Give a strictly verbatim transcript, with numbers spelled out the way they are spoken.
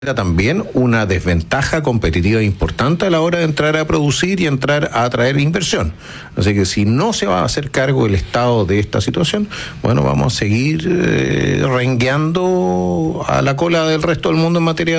también una desventaja competitiva importante a la hora de entrar a producir y entrar a atraer inversión. Así que si no se va a hacer cargo el Estado de esta situación, bueno, vamos a seguir eh, rengueando a la cola del resto del mundo en materia